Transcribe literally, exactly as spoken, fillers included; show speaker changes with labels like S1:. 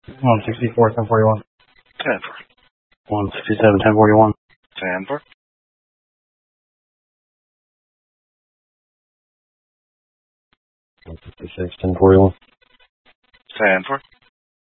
S1: one sixty-four, ten forty-one.
S2: ten four.
S1: one sixty-seven, ten forty-one.
S2: ten four.
S1: one sixty-six, ten forty-one.
S2: ten four.